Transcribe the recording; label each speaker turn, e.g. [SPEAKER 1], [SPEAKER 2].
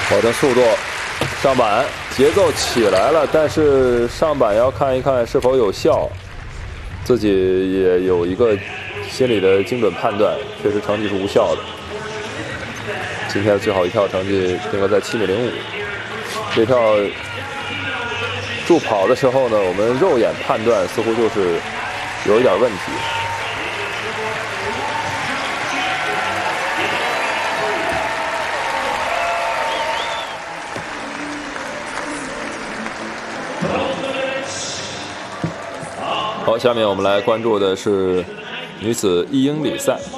[SPEAKER 1] 保证速度，上板节奏起来了，但是上板要看一看是否有效，自己也有一个心理的精准判断，确实成绩是无效的。今天最好一跳成绩定格在7.05米，这跳助跑的时候呢，我们肉眼判断似乎就是有一点问题。好，下面我们来关注的是女子1英里赛。